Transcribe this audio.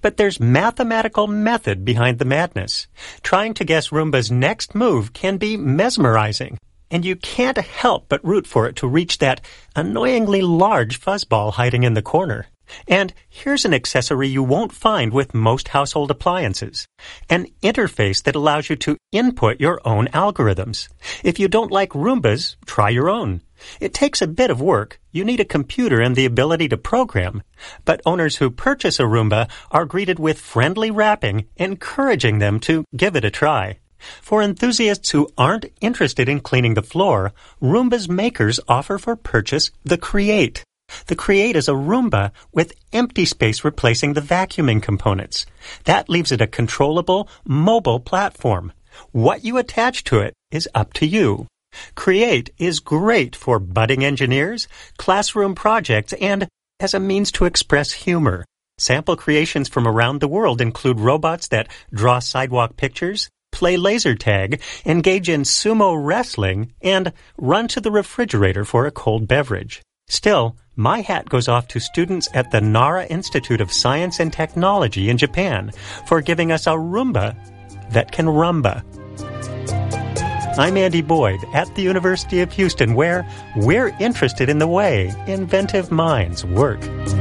But there's mathematical method behind the madness. Trying to guess Roomba's next move can be mesmerizing, and you can't help but root for it to reach that annoyingly large fuzzball hiding in the corner. And here's an accessory you won't find with most household appliances. An interface that allows you to input your own algorithms. If you don't like Roombas, try your own. It takes a bit of work. You need a computer and the ability to program. But owners who purchase a Roomba are greeted with friendly wrapping, encouraging them to give it a try. For enthusiasts who aren't interested in cleaning the floor, Roomba's makers offer for purchase the Create. The Create is a Roomba with empty space replacing the vacuuming components. That leaves it a controllable, mobile platform. What you attach to it is up to you. Create is great for budding engineers, classroom projects, and as a means to express humor. Sample creations from around the world include robots that draw sidewalk pictures, play laser tag, engage in sumo wrestling, and run to the refrigerator for a cold beverage. Still, my hat goes off to students at the Nara Institute of Science and Technology in Japan for giving us a Roomba that can rumba. I'm Andy Boyd at the University of Houston, where we're interested in the way inventive minds work.